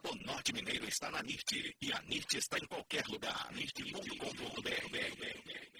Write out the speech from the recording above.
O Norte Mineiro está na NIT e a NIT está em qualquer lugar. NIT.com.br